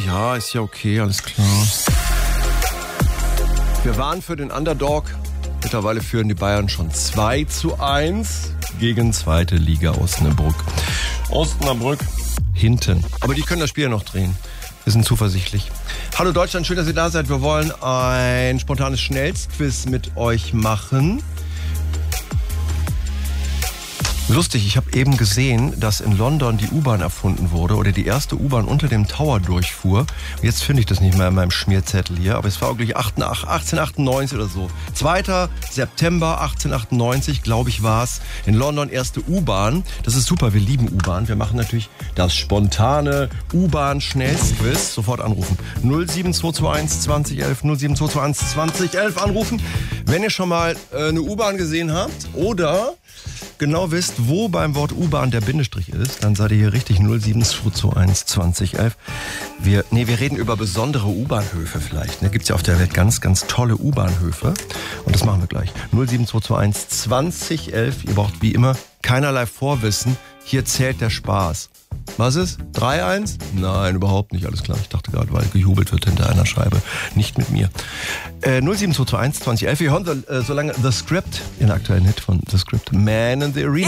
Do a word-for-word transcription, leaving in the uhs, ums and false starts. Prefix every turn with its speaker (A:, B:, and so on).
A: Ja, ist ja okay, alles klar. Wir waren für den Underdog. Mittlerweile führen die Bayern schon zwei zu eins gegen zweite Liga Osnabrück. Osnabrück hinten. Aber die können das Spiel ja noch drehen. Wir sind zuversichtlich. Hallo Deutschland, schön, dass ihr da seid. Wir wollen ein spontanes Schnellstquiz mit euch machen. Lustig, ich habe eben gesehen, dass in London die U-Bahn erfunden wurde oder die erste U-Bahn unter dem Tower durchfuhr. Jetzt finde ich das nicht mehr in meinem Schmierzettel hier, aber es war wirklich achtzehnhundertachtundneunzig oder so. zweiter September achtzehnhundertachtundneunzig, glaube ich, war es. In London erste U-Bahn. Das ist super, wir lieben U-Bahn. Wir machen natürlich das spontane U-Bahn-Schnellstquiz. Sofort anrufen. null sieben zwei zwei eins zwanzig elf, null sieben zwei zwei eins zwanzig elf anrufen. Wenn ihr schon mal äh, eine U-Bahn gesehen habt oder genau wisst, wo beim Wort U-Bahn der Bindestrich ist, dann seid ihr hier richtig. Null sieben zwei zwei eins zwanzig elf. Wir, nee, wir reden über besondere U-Bahnhöfe vielleicht. Da ne? Gibt es ja auf der Welt ganz, ganz tolle U-Bahnhöfe. Und das machen wir gleich. null sieben zwei zwei eins zwanzig elf. Ihr braucht wie immer keinerlei Vorwissen. Hier zählt der Spaß. Was ist? drei eins? Nein, überhaupt nicht. Alles klar. Ich dachte gerade, weil gejubelt wird hinter einer Scheibe. Nicht mit mir. Äh, null sieben zwei zwei eins zwanzig elf. Wir hören so, äh, so lange The Script, den aktuellen Hit von The Script. Man in the Arena.